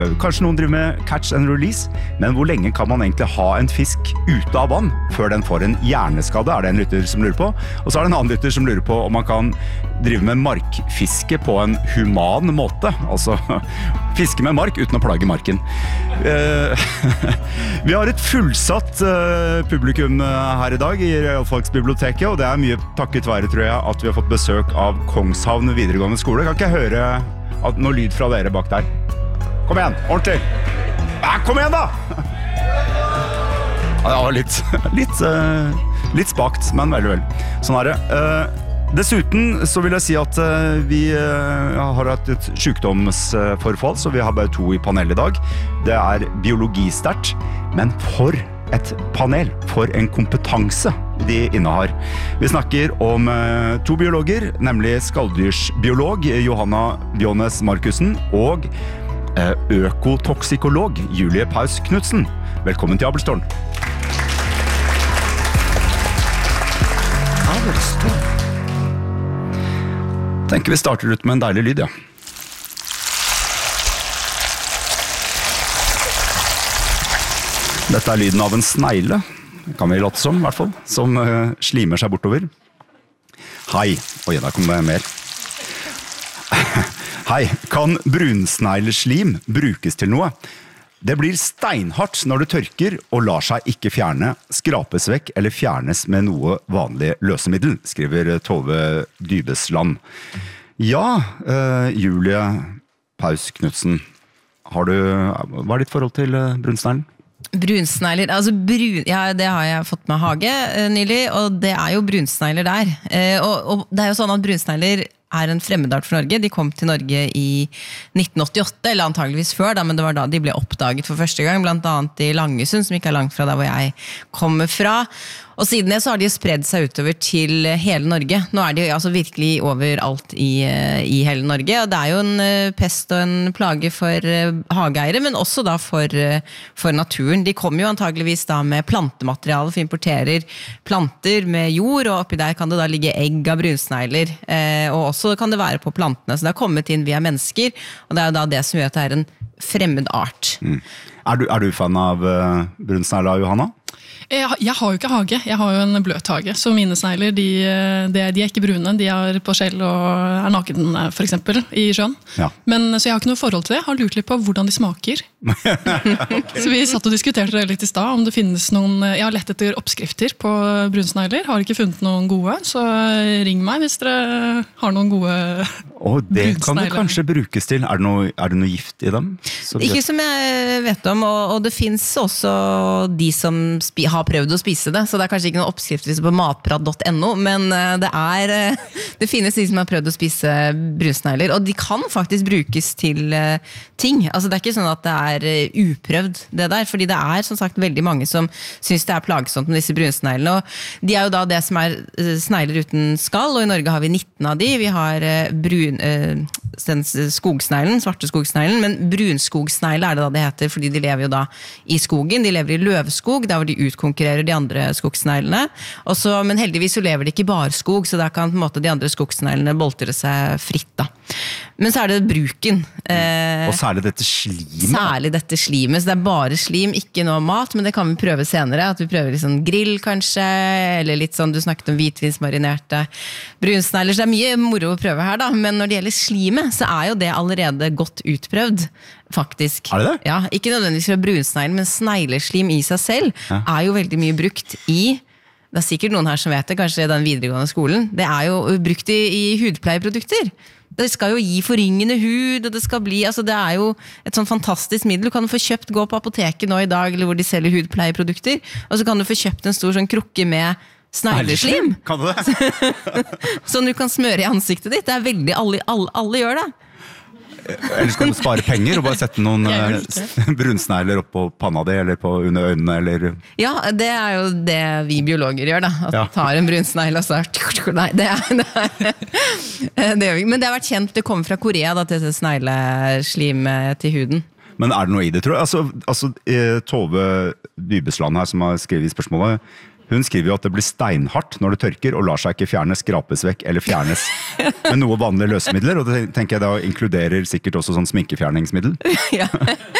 Kanskje noen driver med catch and release, men hvor lenge kan man egentlig ha en fisk ute av vann før den får en hjerneskade, det en lytter som lurer på. Og så det en annen lytter som lurer på om man kan drive med markfiske på en human måte, altså fiske med mark uten å plage marken. Vi har et fullsatt publikum her i dag i Realfagsbiblioteket, og det mye takket være, tror jeg, at vi har fått besøk av Kongshavn videregående skole. Kan ikke jeg høre noe lyd fra dere bak der? Kom igjen, ordentlig. Kom igjen da! Ja, det var litt spakt, men veldig vel. Sånn det. Dessuten så vil jeg si at vi har hatt et sykdomsforfall, så vi har bare 2 i panel i dag. Det biologistert, men for et panel, for en kompetanse de innehar. Vi snakker om 2 biologer, nemlig skalldyrsbiolog Johanna Bjånes Markussen og økotoksikolog Julie Paus Knudsen. Velkommen til Abelstårn. Tenker vi starter ut med en deilig lyd, ja. Dette lyden av en snegle, kan vi låte som, i hvert fall, som slimer seg bortover. Hei, oi, der kom det mer. Hei, kan brunsnegleslim brukes til noe? Det blir steinhardt når det tørker og lar seg ikke fjerne, skrapes vekk eller fjernes med noe vanlig løsemiddel, skriver Tove Dybesland. Ja, Julie Paus Knudsen, hva ditt forhold til brunsneglen? Brunsnegler, altså ja, det har jeg fått med hage nylig, og det jo brunsnegler der. Og det jo sånn at brunsnegler en fremmedart for Norge. De kom til Norge i 1988, eller antageligvis før, men det var da de ble oppdaget for første gang, blant annet i Langesund, som ikke langt fra der hvor jeg kommer fra. Og siden det så har de spredd seg utover til hele Norge. Nå de altså virkelig overalt i hele Norge, og det jo en pest og en plage for hageeiere, men også da for naturen. De kommer jo antageligvis da med plantemateriale, for importerer planter med jord, og oppi der kan det da ligge egg av brunsnegler, og også kan det være på plantene, så det har kommet inn via mennesker, og det jo da det som gjør at det en fremmed art. Du fan av brunsnegla, Johanna? Jeg har jo ikke hage, jeg har jo en bløt hage, så mine snegler, de ikke brune, de på skjell og naken for eksempel i sjøen. Ja. Så jeg har ikke noe forhold til det, jeg har lurt litt på hvordan de smaker. Okay. Så vi satt og diskuterte det litt i sted, om det finnes noen, jeg har lett etter oppskrifter på brunsnegler, har ikke funnet noen gode, så ring meg hvis dere har noen gode det kan det kanskje brukes til, det noe gift i dem? Ikke som jeg vet om, og det finnes også de som har prøvd å spise det, så det kanskje ikke noen oppskrifter på matprat.no, men det finnes de som har prøvd å spise brunsnegler, og de kan faktisk brukes til ting. Altså det ikke sånn at det uprøvd det der, fordi det som sagt veldig mange som synes det plagsomt med disse brunneglene, og de jo da det som snegler uten skall, og i Norge har vi 19 av de. Vi har skogsneglen, svarte skogsneglen, men brunskogsnegle det da det heter, fordi de lever jo da i skogen, de lever i løvskog, der hvor de utkonkurrerer de andre skogsneglene, men heldigvis så lever de ikke i barskog, så der kan på en måte de andre skogsneglene boltre seg fritt da. Men så det bruken. Og særlig dette slimet. Særlig dette slimet, så det bare slim, ikke noe mat, men det kan vi prøve senere, at vi prøver litt sånn grill kanskje, eller litt sånn, du snakket om hvitvinsmarinerte brunsnegler, så det mye moro å prøve her da, men når det gjelder slimet, så jo det allerede godt utprøvd, faktisk. Det? Ja, ikke nødvendigvis fra brunsneglen, men snegleslim i seg selv jo veldig mye brukt i, det sikkert noen her som vet det, kanskje i den videregående skolen, det jo brukt i hudpleieprodukter. Det skal jo gi forringende hud, og det skal bli, altså det jo et sånn fantastisk middel. Du kan få kjøpt, gå på apoteket nå i dag, eller hvor de selger hudpleieprodukter, og så kan du få kjøpt en stor sånn krukke med snegleslim. Kan du det? Sånn du kan smøre i ansiktet ditt. Det veldig, alle gjør det. Eller skal du spare penger og bare sette noen brunsnegler opp på panna di, eller under øynene, eller... Ja, det jo det vi biologer gjør da, at vi tar en brunsnegle og så... Nei, det gjør vi. Men det har vært kjent, det kommer fra Korea da, til snegleslim til huden. Men det noe i det, tror jeg? Altså Tove Dybesland her, som har skrevet i spørsmålet, Hun skriver jo at det blir steinhardt når det tørker og lar seg ikke fjernes, skrapes vekk eller fjernes med noe vanlige løsemidler, og det tenker jeg da inkluderer sikkert også sånn sminkefjerningsmiddel. Ja.